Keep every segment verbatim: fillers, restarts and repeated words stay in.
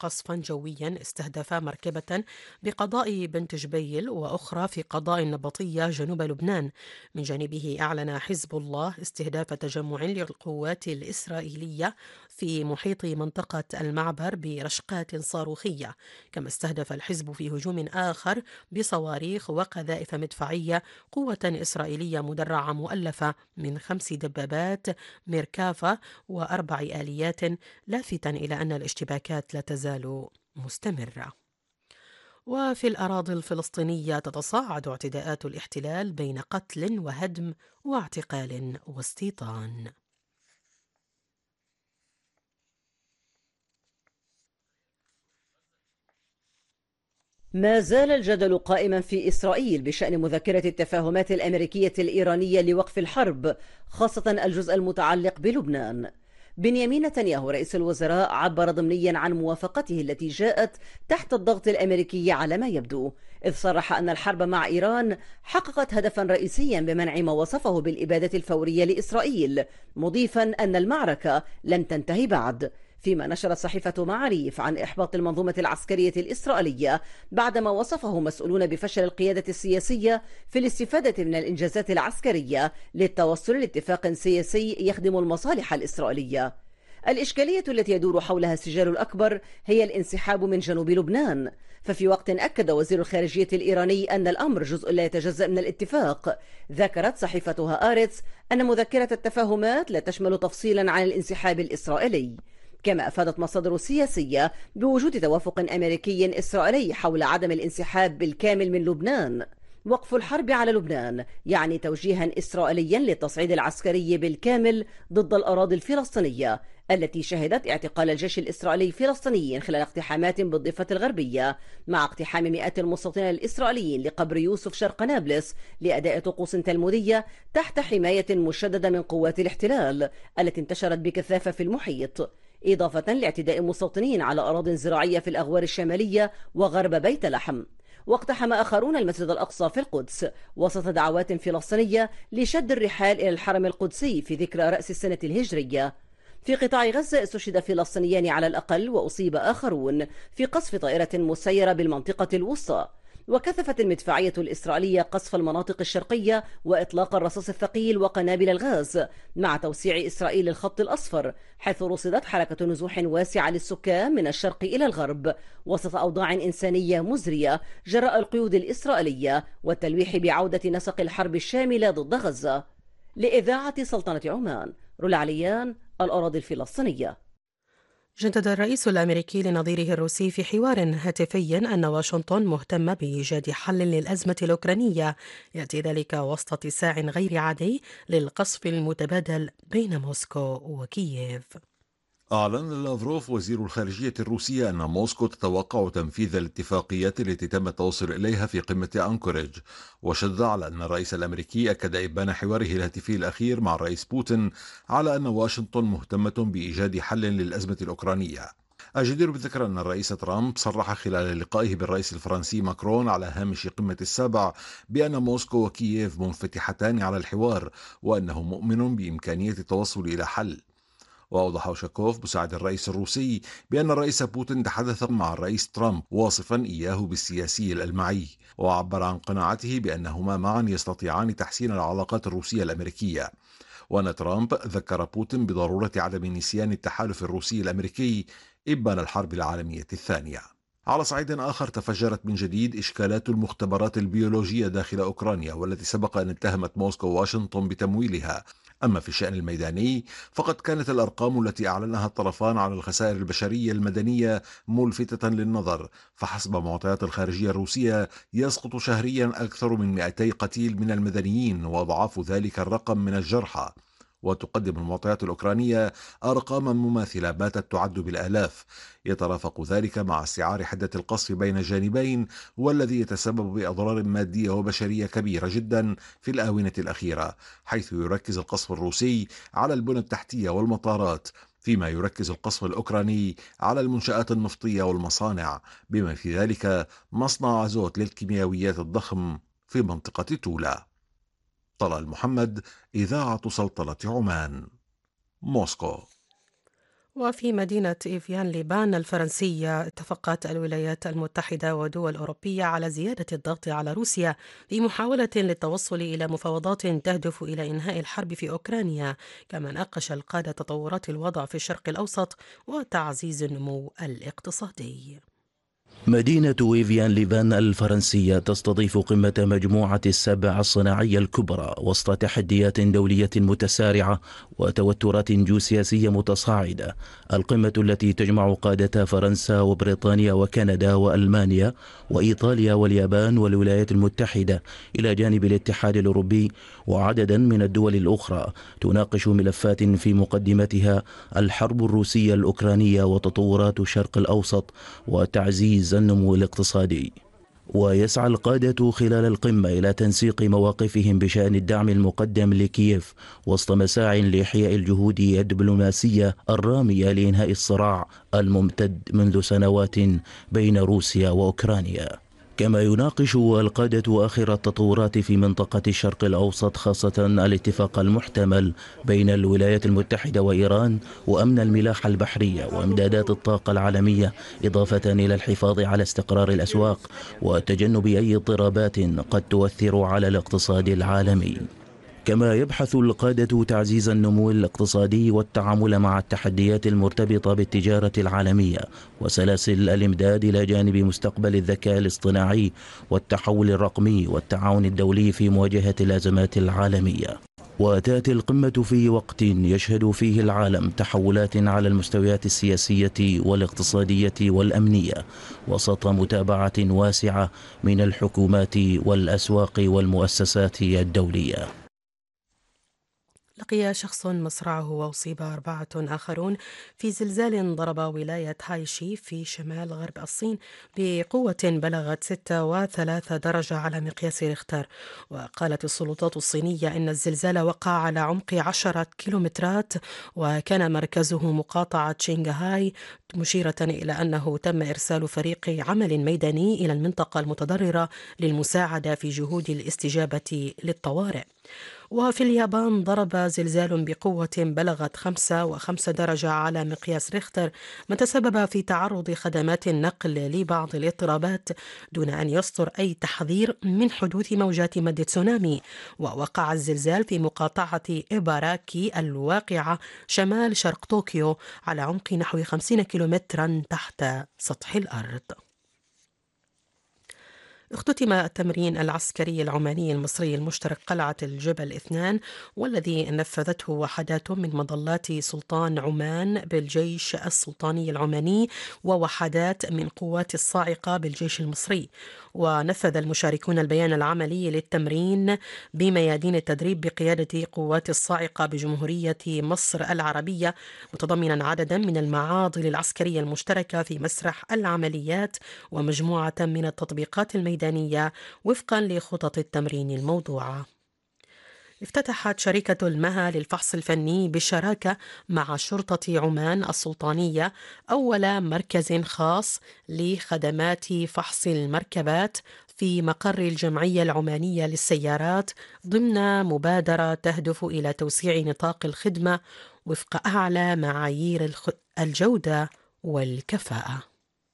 قصفا جويا استهدف مركبة بقضاء بنت جبيل وأخرى في قضاء النبطية جنوب لبنان. من جانبه أعلن حزب الله استهداف تجمع للقوات الإسرائيلية في محيط منطقة المعبر برشقات صاروخية. كما استهدف الحزب في هجوم آخر بصواريخ وقذائف مدفعية قوة إسرائيلية مدرعة مؤلفة من خمس دبابات ميركافا وأربع آليات، لافتا إلى أن الاشتباكات لا تزال مستمرة. وفي الأراضي الفلسطينية تتصاعد اعتداءات الاحتلال بين قتل وهدم واعتقال واستيطان. ما زال الجدل قائما في إسرائيل بشأن مذكرة التفاهمات الأمريكية الإيرانية لوقف الحرب، خاصة الجزء المتعلق بلبنان. بنيامين نتنياهو رئيس الوزراء عبر ضمنيا عن موافقته التي جاءت تحت الضغط الأمريكي على ما يبدو، إذ صرح أن الحرب مع إيران حققت هدفا رئيسيا بمنع ما وصفه بالإبادة الفورية لإسرائيل، مضيفا أن المعركة لن تنتهي بعد. فيما نشرت صحيفة معاريف عن إحباط المنظومة العسكرية الإسرائيلية بعدما وصفه مسؤولون بفشل القيادة السياسية في الاستفادة من الإنجازات العسكرية للتوصل لاتفاق سياسي يخدم المصالح الإسرائيلية. الإشكالية التي يدور حولها السجال الأكبر هي الانسحاب من جنوب لبنان. ففي وقت أكد وزير الخارجية الإيراني أن الأمر جزء لا يتجزأ من الاتفاق، ذكرت صحيفة هآرتس أن مذكرة التفاهمات لا تشمل تفصيلا عن الانسحاب الإسرائيلي. كما أفادت مصادر سياسية بوجود توافق أمريكي إسرائيلي حول عدم الانسحاب بالكامل من لبنان. وقف الحرب على لبنان يعني توجيها إسرائيليا للتصعيد العسكري بالكامل ضد الأراضي الفلسطينية التي شهدت اعتقال الجيش الإسرائيلي فلسطينيين خلال اقتحامات بالضفة الغربية، مع اقتحام مئات المستوطنين الإسرائيليين لقبر يوسف شرق نابلس لأداء طقوس تلمودية تحت حماية مشددة من قوات الاحتلال التي انتشرت بكثافة في المحيط، إضافة لاعتداء مستوطنين على أراضٍ زراعية في الأغوار الشمالية وغرب بيت لحم. واقتحم آخرون المسجد الأقصى في القدس وسط دعوات فلسطينية لشد الرحال إلى الحرم القدسي في ذكرى رأس السنة الهجرية. في قطاع غزة استشهد فلسطينيان على الأقل وأصيب آخرون في قصف طائرة مسيرة بالمنطقة الوسطى. وكثفت المدفعية الإسرائيلية قصف المناطق الشرقية وإطلاق الرصاص الثقيل وقنابل الغاز، مع توسيع إسرائيل الخط الأصفر، حيث رصدت حركة نزوح واسعة للسكان من الشرق إلى الغرب وسط أوضاع إنسانية مزرية جراء القيود الإسرائيلية والتلويح بعودة نسق الحرب الشاملة ضد غزة. لإذاعة سلطنة عمان، رولا عليان، الأراضي الفلسطينية. جدد الرئيس الأمريكي لنظيره الروسي في حوار هاتفي أن واشنطن مهتمة بإيجاد حل للأزمة الأوكرانية، يأتي ذلك وسط اتساع غير عادي للقصف المتبادل بين موسكو وكييف. أعلن لافروف وزير الخارجية الروسية أن موسكو تتوقع تنفيذ الاتفاقيات التي تم التوصل إليها في قمة أنكوريج، وشدد على أن الرئيس الأمريكي أكد إبان حواره الهاتفي الأخير مع الرئيس بوتين على أن واشنطن مهتمة بإيجاد حل للأزمة الأوكرانية. الجدير بالذكر أن الرئيس ترامب صرح خلال لقائه بالرئيس الفرنسي ماكرون على هامش قمة السابع بأن موسكو وكييف منفتحتان على الحوار، وأنه مؤمن بإمكانية التوصل إلى حل. وأوضح أوشاكوف مساعد الرئيس الروسي بأن الرئيس بوتين تحدث مع الرئيس ترامب واصفا إياه بالسياسي الألمعي، وعبر عن قناعته بأنهما معا يستطيعان تحسين العلاقات الروسية الأمريكية. وأن ترامب ذكر بوتين بضرورة عدم نسيان التحالف الروسي الأمريكي إبان الحرب العالمية الثانية. على صعيد آخر، تفجرت من جديد إشكالات المختبرات البيولوجية داخل أوكرانيا، والتي سبق أن اتهمت موسكو وواشنطن بتمويلها. أما في الشأن الميداني فقد كانت الأرقام التي أعلنها الطرفان عن الخسائر البشرية المدنية ملفتة للنظر، فحسب معطيات الخارجية الروسية يسقط شهريا أكثر من مئتي قتيل من المدنيين وأضعاف ذلك الرقم من الجرحى. وتقدم المعطيات الأوكرانية أرقاما مماثلة باتت تعد بالآلاف، يترافق ذلك مع استعار حدة القصف بين الجانبين، والذي يتسبب بأضرار مادية وبشرية كبيرة جدا في الآونة الأخيرة، حيث يركز القصف الروسي على البنى التحتية والمطارات، فيما يركز القصف الأوكراني على المنشآت النفطية والمصانع، بما في ذلك مصنع أزوت للكيميائيات الضخم في منطقة تولا. طلال محمد، إذاعة سلطنة عمان، موسكو. وفي مدينة إيفيان ليبان الفرنسية، اتفقت الولايات المتحدة ودول أوروبية على زيادة الضغط على روسيا في محاولة للتوصل إلى مفاوضات تهدف إلى إنهاء الحرب في أوكرانيا. كما ناقش القادة تطورات الوضع في الشرق الأوسط وتعزيز النمو الاقتصادي. مدينة إيفيان ليبان الفرنسية تستضيف قمة مجموعة السبع الصناعية الكبرى وسط تحديات دولية متسارعة وتوترات جيوسياسية متصاعدة. القمة التي تجمع قادة فرنسا وبريطانيا وكندا وألمانيا وإيطاليا واليابان والولايات المتحدة إلى جانب الاتحاد الأوروبي وعددا من الدول الأخرى تناقش ملفات في مقدمتها الحرب الروسية الأوكرانية وتطورات الشرق الأوسط وتعزيز النمو الاقتصادي. ويسعى القادة خلال القمة إلى تنسيق مواقفهم بشأن الدعم المقدم لكييف وسط مساع لإحياء الجهود الدبلوماسية الرامية لإنهاء الصراع الممتد منذ سنوات بين روسيا وأوكرانيا. كما يناقش القادة آخر التطورات في منطقة الشرق الأوسط، خاصة الاتفاق المحتمل بين الولايات المتحدة وإيران وأمن الملاحة البحرية وإمدادات الطاقة العالمية، إضافة إلى الحفاظ على استقرار الأسواق وتجنب أي اضطرابات قد تؤثر على الاقتصاد العالمي. كما يبحث القادة تعزيز النمو الاقتصادي والتعامل مع التحديات المرتبطة بالتجارة العالمية وسلاسل الإمداد إلى جانب مستقبل الذكاء الاصطناعي والتحول الرقمي والتعاون الدولي في مواجهة الأزمات العالمية. وتأتي القمة في وقت يشهد فيه العالم تحولات على المستويات السياسية والاقتصادية والأمنية وسط متابعة واسعة من الحكومات والأسواق والمؤسسات الدولية. لقي شخص مصرعه وأصيب أربعة آخرون في زلزال ضرب ولاية هايشي في شمال غرب الصين بقوة بلغت ستة وثلاثة درجة على مقياس ريختر. وقالت السلطات الصينية إن الزلزال وقع على عمق عشرة كيلومترات وكان مركزه مقاطعة شنغهاي، مشيرة إلى أنه تم إرسال فريق عمل ميداني إلى المنطقة المتضررة للمساعدة في جهود الاستجابة للطوارئ. وفي اليابان ضرب زلزال بقوة بلغت خمسة وخمسة درجة على مقياس ريختر، ما تسبب في تعرض خدمات النقل لبعض الاضطرابات دون أن يصدر أي تحذير من حدوث موجات مد تسونامي. ووقع الزلزال في مقاطعة إيباراكي الواقعة شمال شرق طوكيو على عمق نحو خمسين كيلومترا تحت سطح الأرض. اختتم التمرين العسكري العماني المصري المشترك قلعة الجبل اثنان، والذي نفذته وحدات من مظلات سلطان عمان بالجيش السلطاني العماني ووحدات من قوات الصاعقة بالجيش المصري. ونفذ المشاركون البيان العملي للتمرين بميادين التدريب بقيادة قوات الصاعقة بجمهورية مصر العربية، متضمنا عددا من المعاضل العسكرية المشتركة في مسرح العمليات ومجموعة من التطبيقات الميدانية وفقا لخطط التمرين الموضوعة. افتتحت شركة المها للفحص الفني بالشراكة مع شرطة عمان السلطانية أول مركز خاص لخدمات فحص المركبات في مقر الجمعية العمانية للسيارات ضمن مبادرة تهدف إلى توسيع نطاق الخدمة وفق أعلى معايير الجودة والكفاءة.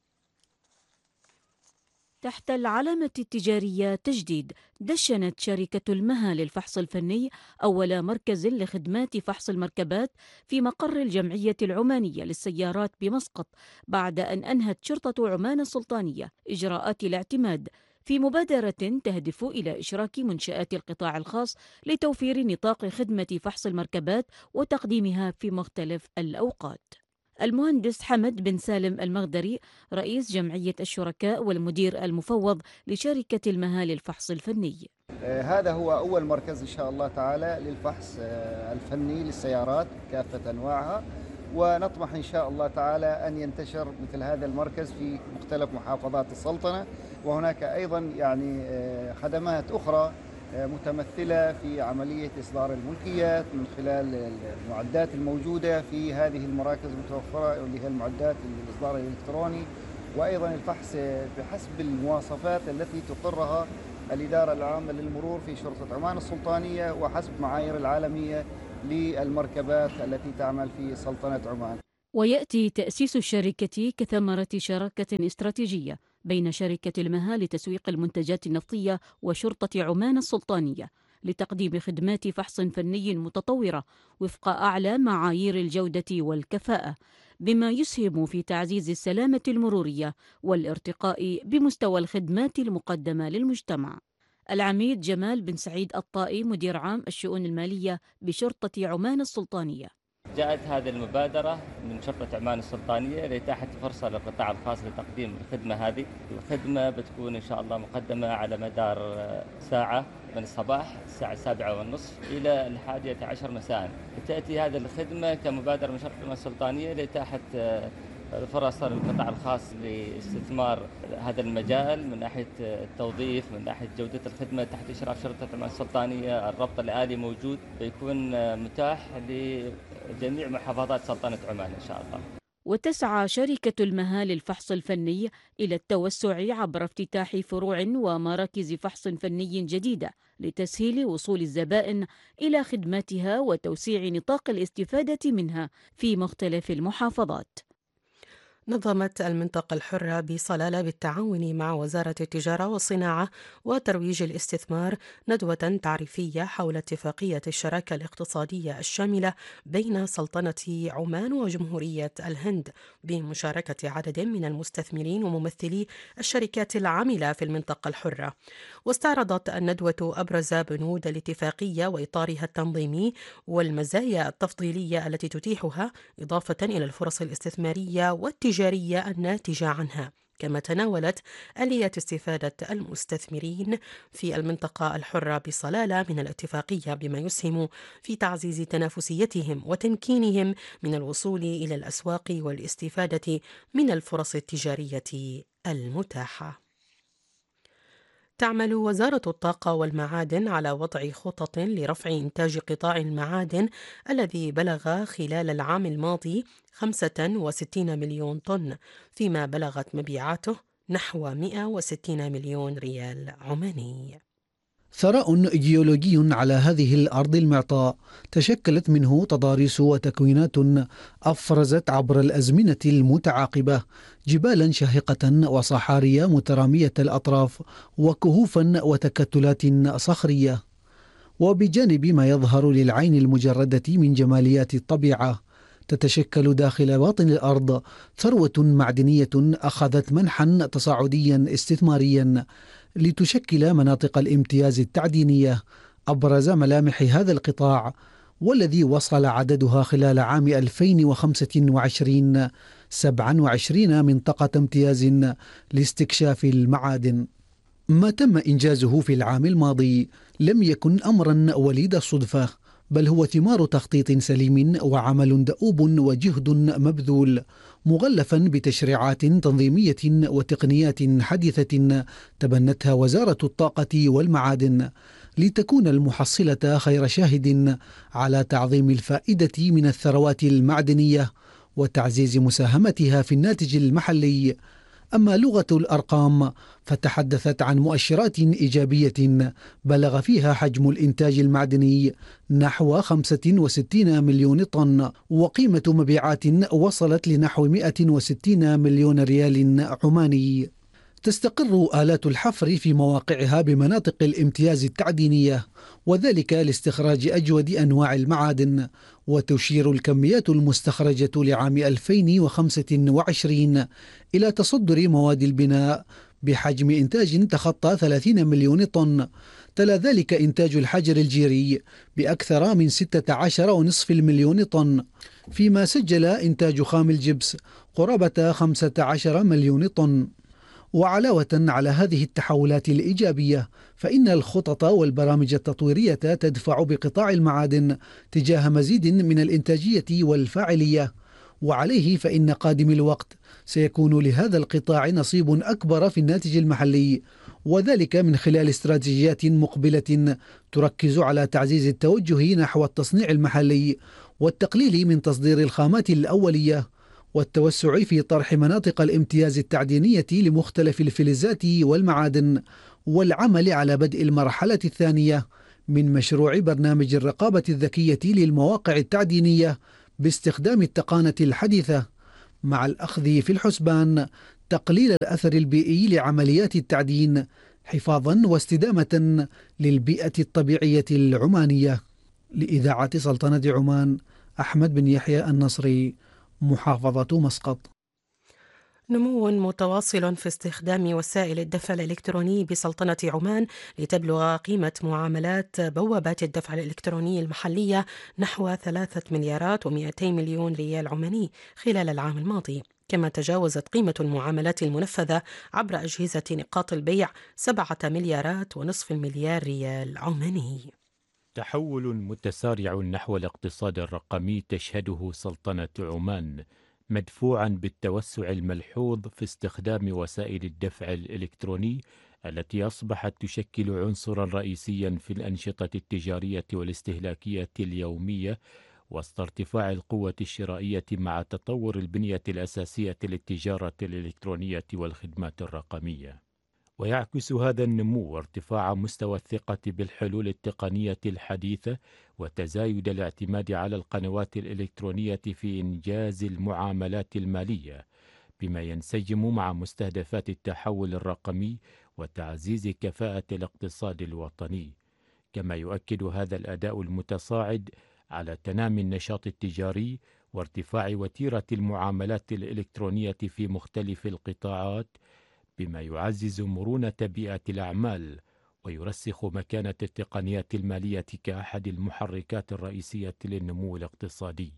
تحت العلامة التجارية تجديد، دشنت شركة المها للفحص الفني أول مركز لخدمات فحص المركبات في مقر الجمعية العمانية للسيارات بمسقط، بعد أن أنهت شرطة عمان السلطانية إجراءات الاعتماد في مبادرة تهدف إلى إشراك منشآت القطاع الخاص لتوفير نطاق خدمة فحص المركبات وتقديمها في مختلف الأوقات. المهندس حمد بن سالم المغدري رئيس جمعية الشركاء والمدير المفوض لشركة المها للفحص الفني. آه هذا هو أول مركز إن شاء الله تعالى للفحص آه الفني للسيارات كافة أنواعها، ونطمح إن شاء الله تعالى أن ينتشر مثل هذا المركز في مختلف محافظات السلطنة. وهناك أيضا يعني آه خدمات أخرى متمثلة في عملية إصدار الملكيات من خلال المعدات الموجودة في هذه المراكز المتوفرة، واللي هي المعدات الإصدار الإلكتروني، وأيضا الفحص بحسب المواصفات التي تقرها الإدارة العامة للمرور في شرطة عمان السلطانية وحسب معايير العالمية للمركبات التي تعمل في سلطنة عمان. ويأتي تأسيس الشركة كثمرة شراكة استراتيجية بين شركة المها لتسويق المنتجات النفطية وشرطة عمان السلطانية لتقديم خدمات فحص فني متطورة وفق أعلى معايير الجودة والكفاءة، بما يسهم في تعزيز السلامة المرورية والارتقاء بمستوى الخدمات المقدمة للمجتمع. العميد جمال بن سعيد الطائي مدير عام الشؤون المالية بشرطة عمان السلطانية: جاءت هذه المبادرة من شرطة عمان السلطانية لإتاحة فرصة للقطاع الخاص لتقديم الخدمة هذه. الخدمة بتكون إن شاء الله مقدمة على مدار ساعة من الصباح الساعة السابعة والنصف إلى الحادية عشر مساء. تأتي هذه الخدمة كمبادرة من شرطة عمان السلطانية لإتاحة فرص للقطاع الخاص لاستثمار هذا المجال من ناحية التوظيف، من ناحية جودة الخدمة تحت إشراف شرطة عمان السلطانية. الربط الآلي موجود بيكون متاح لجميع محافظات سلطنة عمان إن شاء الله. وتسعى شركة المها للفحص الفني إلى التوسع عبر افتتاح فروع ومراكز فحص فني جديدة لتسهيل وصول الزبائن إلى خدماتها وتوسيع نطاق الاستفادة منها في مختلف المحافظات. نظمت المنطقة الحرة بصلالة بالتعاون مع وزارة التجارة والصناعة وترويج الاستثمار ندوة تعريفية حول اتفاقية الشراكة الاقتصادية الشاملة بين سلطنة عمان وجمهورية الهند بمشاركة عدد من المستثمرين وممثلي الشركات العاملة في المنطقة الحرة. واستعرضت الندوة أبرز بنود الاتفاقية وإطارها التنظيمي والمزايا التفضيلية التي تتيحها، إضافة إلى الفرص الاستثمارية والتجارية الناتجة عنها. كما تناولت آلية استفادة المستثمرين في المنطقة الحرة بصلالة من الاتفاقية بما يسهم في تعزيز تنافسيتهم وتمكينهم من الوصول إلى الأسواق والاستفادة من الفرص التجارية المتاحة. تعمل وزارة الطاقة والمعادن على وضع خطط لرفع إنتاج قطاع المعادن الذي بلغ خلال العام الماضي خمسة وستين مليون طن، فيما بلغت مبيعاته نحو مئة وستين مليون ريال عماني. ثراء جيولوجي على هذه الأرض المعطاء تشكلت منه تضاريس وتكوينات أفرزت عبر الأزمنة المتعاقبة جبالا شاهقة وصحاري مترامية الأطراف وكهوفا وتكتلات صخرية. وبجانب ما يظهر للعين المجردة من جماليات الطبيعة، تتشكل داخل باطن الأرض ثروة معدنية أخذت منحا تصاعديا استثماريا لتشكل مناطق الامتياز التعدينية. أبرز ملامح هذا القطاع والذي وصل عددها خلال عام ألفين وخمسة وعشرين سبعة وعشرين منطقة امتياز لاستكشاف المعادن. ما تم إنجازه في العام الماضي لم يكن أمرا وليد الصدفة، بل هو ثمار تخطيط سليم وعمل دؤوب وجهد مبذول مغلفا بتشريعات تنظيمية وتقنيات حديثة تبنتها وزارة الطاقة والمعادن لتكون المحصلة خير شاهد على تعظيم الفائدة من الثروات المعدنية وتعزيز مساهمتها في الناتج المحلي. أما لغة الأرقام فتحدثت عن مؤشرات إيجابية بلغ فيها حجم الإنتاج المعدني نحو خمسة وستين مليون طن، وقيمة مبيعات وصلت لنحو مئة وستين مليون ريال عماني. تستقر آلات الحفر في مواقعها بمناطق الامتياز التعدينية، وذلك لاستخراج أجود أنواع المعادن. وتشير الكميات المستخرجة لعام ألفين وخمسة وعشرين إلى تصدر مواد البناء بحجم إنتاج تخطى ثلاثين مليون طن. تلا ذلك إنتاج الحجر الجيري بأكثر من ستة عشر ونصف المليون طن، فيما سجل إنتاج خام الجبس قرابة خمسة عشر مليون طن. وعلاوة على هذه التحولات الإيجابية، فإن الخطط والبرامج التطويرية تدفع بقطاع المعادن تجاه مزيد من الإنتاجية والفاعلية. وعليه فإن قادم الوقت سيكون لهذا القطاع نصيب أكبر في الناتج المحلي، وذلك من خلال استراتيجيات مقبلة تركز على تعزيز التوجه نحو التصنيع المحلي والتقليل من تصدير الخامات الأولية، والتوسع في طرح مناطق الامتياز التعدينية لمختلف الفلزات والمعادن، والعمل على بدء المرحلة الثانية من مشروع برنامج الرقابة الذكية للمواقع التعدينية باستخدام التقنية الحديثة، مع الأخذ في الحسبان تقليل الأثر البيئي لعمليات التعدين حفاظا واستدامة للبيئة الطبيعية العمانية. لإذاعة سلطنة عمان، أحمد بن يحيى النصري، محافظة مسقط. نمو متواصل في استخدام وسائل الدفع الإلكتروني بسلطنة عمان لتبلغ قيمة معاملات بوابات الدفع الإلكتروني المحلية نحو ثلاثة مليارات ومئتي مليون ريال عماني خلال العام الماضي. كما تجاوزت قيمة المعاملات المنفذة عبر أجهزة نقاط البيع سبعة مليارات ونصف المليار ريال عماني. تحول متسارع نحو الاقتصاد الرقمي تشهده سلطنة عمان، مدفوعا بالتوسع الملحوظ في استخدام وسائل الدفع الإلكتروني التي أصبحت تشكل عنصرا رئيسيا في الأنشطة التجارية والاستهلاكية اليومية، وسط ارتفاع القوة الشرائية مع تطور البنية الأساسية للتجارة الإلكترونية والخدمات الرقمية. ويعكس هذا النمو ارتفاع مستوى الثقة بالحلول التقنية الحديثة وتزايد الاعتماد على القنوات الإلكترونية في إنجاز المعاملات المالية، بما ينسجم مع مستهدفات التحول الرقمي وتعزيز كفاءة الاقتصاد الوطني. كما يؤكد هذا الأداء المتصاعد على تنامي النشاط التجاري وارتفاع وتيرة المعاملات الإلكترونية في مختلف القطاعات، بما يعزز مرونة بيئة الأعمال ويرسخ مكانة التقنيات المالية كأحد المحركات الرئيسية للنمو الاقتصادي.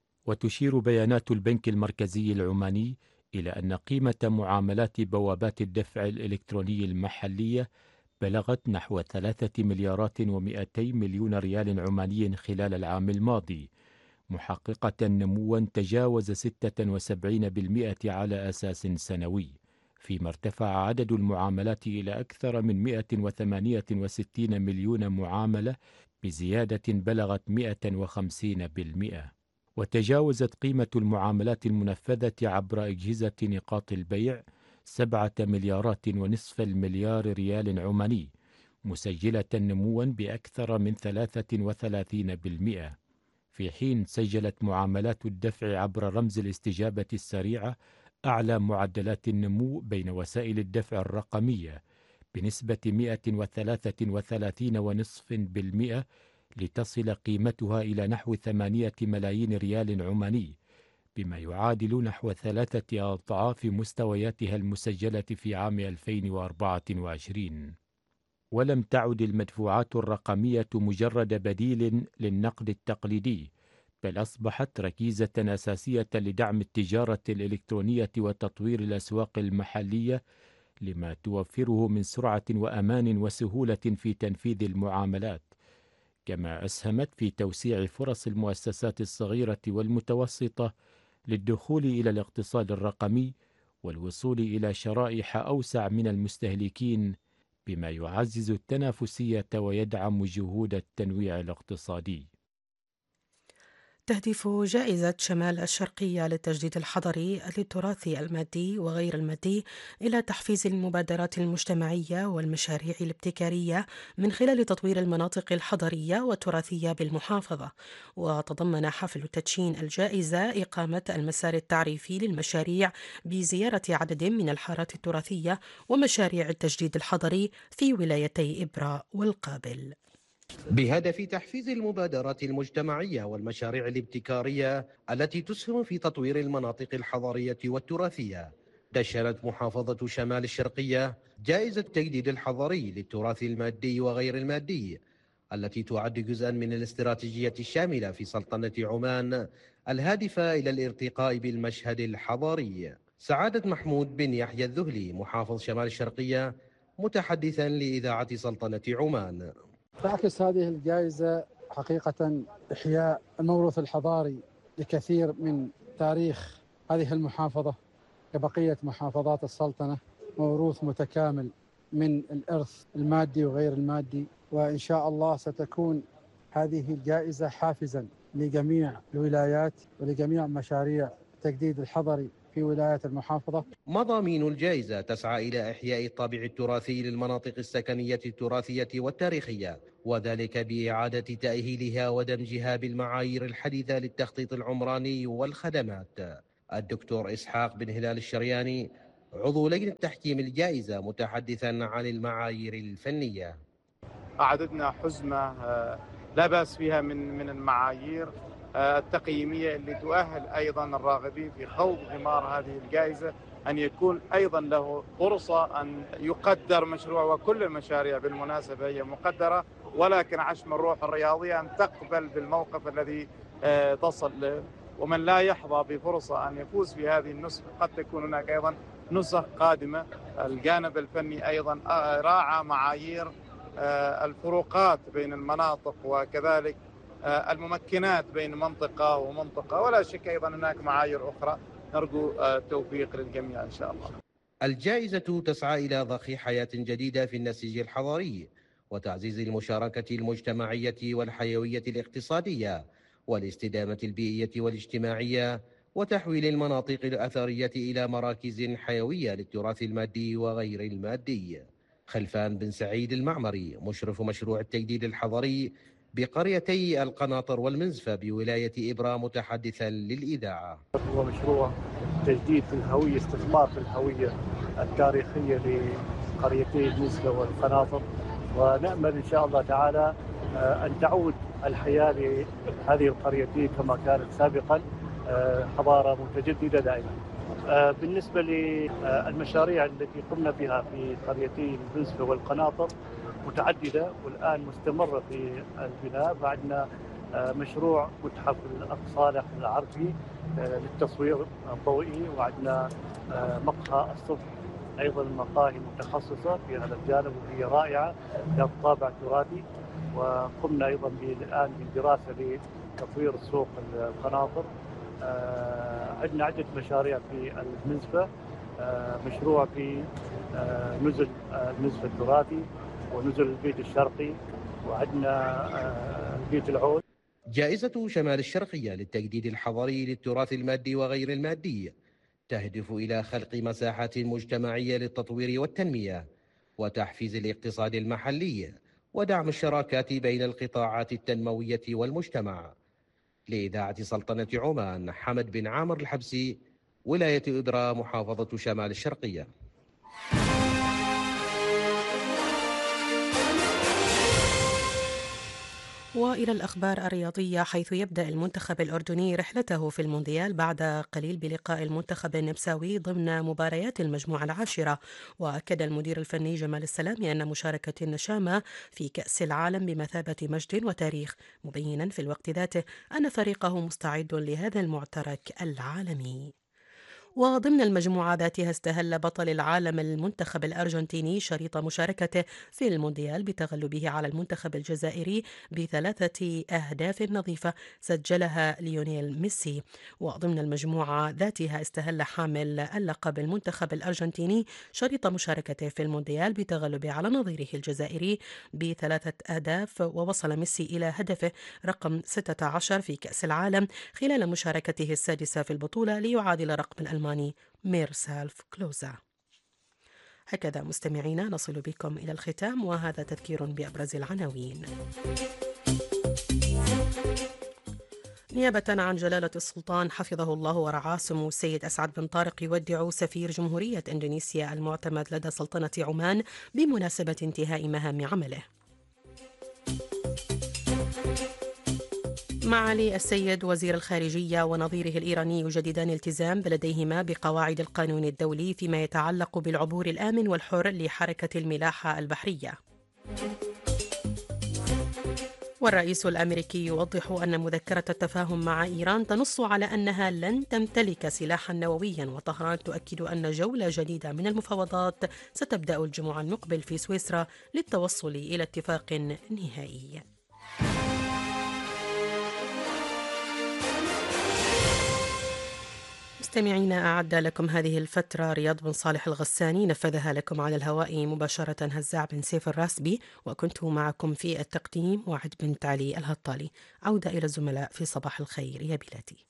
وتشير بيانات البنك المركزي العماني إلى أن قيمة معاملات بوابات الدفع الإلكتروني المحلية بلغت نحو ثلاثة مليارات ومئتي مليون ريال عماني خلال العام الماضي، محققة نموا تجاوز ستة وسبعين بالمئة على أساس سنوي، فيما ارتفع عدد المعاملات إلى أكثر من مئة وثمانية وستين مليون معاملة بزيادة بلغت مئة وخمسين بالمئة. وتجاوزت قيمة المعاملات المنفذة عبر أجهزة نقاط البيع سبعة مليارات ونصف المليار ريال عماني، مسجلة نموا بأكثر من ثلاثة وثلاثين بالمئة، في حين سجلت معاملات الدفع عبر رمز الاستجابة السريعة أعلى معدلات النمو بين وسائل الدفع الرقمية بنسبة مئة وثلاثة وثلاثين ونصف بالمئة، لتصل قيمتها إلى نحو ثمانية ملايين ريال عماني، بما يعادل نحو ثلاثة أضعاف مستوياتها المسجلة في عام ألفين وأربعة وعشرين. ولم تعد المدفوعات الرقمية مجرد بديل للنقد التقليدي، بل أصبحت ركيزة أساسية لدعم التجارة الإلكترونية وتطوير الأسواق المحلية، لما توفره من سرعة وأمان وسهولة في تنفيذ المعاملات. كما أسهمت في توسيع فرص المؤسسات الصغيرة والمتوسطة للدخول إلى الاقتصاد الرقمي والوصول إلى شرائح أوسع من المستهلكين، بما يعزز التنافسية ويدعم جهود التنويع الاقتصادي. تهدف جائزة شمال الشرقية للتجديد الحضري للتراث المادي وغير المادي إلى تحفيز المبادرات المجتمعية والمشاريع الابتكارية من خلال تطوير المناطق الحضرية والتراثية بالمحافظة. وتضمن حفل تدشين الجائزة إقامة المسار التعريفي للمشاريع بزيارة عدد من الحارات التراثية ومشاريع التجديد الحضري في ولايتي إبرة والقابل، بهدف تحفيز المبادرات المجتمعية والمشاريع الابتكارية التي تسهم في تطوير المناطق الحضرية والتراثية. دشنت محافظة شمال الشرقية جائزة التجديد الحضري للتراث المادي وغير المادي، التي تعد جزءا من الاستراتيجية الشاملة في سلطنة عمان الهادفة إلى الارتقاء بالمشهد الحضاري. سعادة محمود بن يحيى الذهلي محافظ شمال الشرقية متحدثا لإذاعة سلطنة عمان. تعكس هذه الجائزة حقيقة إحياء الموروث الحضاري لكثير من تاريخ هذه المحافظة كبقية محافظات السلطنة، موروث متكامل من الإرث المادي وغير المادي. وإن شاء الله ستكون هذه الجائزة حافزا لجميع الولايات ولجميع مشاريع التجديد الحضري في في ولايات المحافظة. مضامين الجائزة تسعى إلى إحياء الطابع التراثي للمناطق السكنية التراثية والتاريخية، وذلك بإعادة تأهيلها ودمجها بالمعايير الحديثة للتخطيط العمراني والخدمات. الدكتور إسحاق بن هلال الشرياني عضو لجنة تحكيم الجائزة متحدثا عن المعايير الفنية. أعددنا حزمة لا بأس فيها من من المعايير التقييمية اللي تؤهل أيضا الراغبين في خوض غمار هذه الجائزة أن يكون أيضا له فرصة أن يقدر مشروع، وكل المشاريع بالمناسبة هي مقدرة، ولكن عشم الروح الرياضية أن تقبل بالموقف الذي تصل له، ومن لا يحظى بفرصة أن يفوز في هذه النسخة قد تكون هناك أيضا نسخ قادمة. الجانب الفني أيضا راعى معايير الفروقات بين المناطق وكذلك الممكنات بين منطقة ومنطقة، ولا شك أيضا هناك معايير أخرى. نرجو التوفيق للجميع إن شاء الله. الجائزة تسعى إلى ضخ حياة جديدة في النسيج الحضاري وتعزيز المشاركة المجتمعية والحيوية الاقتصادية والاستدامة البيئية والاجتماعية، وتحويل المناطق الأثرية إلى مراكز حيوية للتراث المادي وغير المادي. خلفان بن سعيد المعمري مشرف مشروع التجديد الحضري بقريتي القناطر والمنزفة بولاية إبرا متحدثا للإذاعة. هو مشروع تجديد في الهوية، استثمار في الهوية التاريخية لقريتي المنزفة والقناطر، ونأمل إن شاء الله تعالى أن تعود الحياة لهذه القريتين كما كانت سابقا، حضارة متجددة دائما. بالنسبة للمشاريع التي قمنا بها في قريتي المنزفة والقناطر متعددة والآن مستمرة في البناء. بعدنا مشروع متحف الأقصالح العربي للتصوير الضوئي، وعندنا مقهى الصبح أيضا مقاهي متخصصة في هذا الجانب وهي رائعة ذات طابع تراثي. وقمنا أيضا الآن بدراسة لتطوير سوق القناطر. عندنا عدة مشاريع في المنزفة، مشروع في نزل المنزفة التراثي ونزل البيت الشرقي، وعندنا البيت العود. جائزة شمال الشرقية للتجديد الحضري للتراث المادي وغير المادي تهدف إلى خلق مساحات مجتمعية للتطوير والتنمية وتحفيز الاقتصاد المحلي ودعم الشراكات بين القطاعات التنموية والمجتمع. لإذاعة سلطنة عمان، حمد بن عامر الحبسي، ولاية إبرا، محافظة شمال الشرقية. وإلى الأخبار الرياضية، حيث يبدأ المنتخب الأردني رحلته في المونديال بعد قليل بلقاء المنتخب النمساوي ضمن مباريات المجموعة العاشرة. وأكد المدير الفني جمال السلامي أن مشاركة النشامة في كأس العالم بمثابة مجد وتاريخ، مبينا في الوقت ذاته أن فريقه مستعد لهذا المعترك العالمي. وضمن المجموعة ذاتها استهل بطل العالم المنتخب الأرجنتيني شريط مشاركته في المونديال بتغلبه على المنتخب الجزائري بثلاثة أهداف نظيفة سجلها ليونيل ميسي. وضمن المجموعة ذاتها استهل حامل اللقب المنتخب الأرجنتيني شريط مشاركته في المونديال بتغلبه على نظيره الجزائري بثلاثة أهداف، ووصل ميسي إلى هدفه رقم ستة عشر في كأس العالم خلال مشاركته السادسة في البطولة ليعادل رقم الألماني ميرسالف كلوزا. هكذا مستمعينا نصل بكم إلى الختام، وهذا تذكير بأبرز العناوين. نيابة عن جلالة السلطان حفظه الله ورعاه، سمو السيد أسعد بن طارق يودع سفير جمهورية إندونيسيا المعتمد لدى سلطنة عمان بمناسبة انتهاء مهام عمله. معالي السيد وزير الخارجية ونظيره الإيراني يجددان التزام بلديهما بقواعد القانون الدولي فيما يتعلق بالعبور الآمن والحر لحركة الملاحة البحرية. والرئيس الأمريكي يوضح أن مذكرة التفاهم مع إيران تنص على أنها لن تمتلك سلاحا نوويا، وطهران تؤكد أن جولة جديدة من المفاوضات ستبدأ الجمعة المقبل في سويسرا للتوصل إلى اتفاق نهائي. مستمعينا، أعد لكم هذه الفترة رياض بن صالح الغساني، نفذها لكم على الهواء مباشرة هزاع بن سيف الراسبي، وكنت معكم في التقديم وعد بنت علي الهطالي. عودة إلى الزملاء في صباح الخير يا بلادي.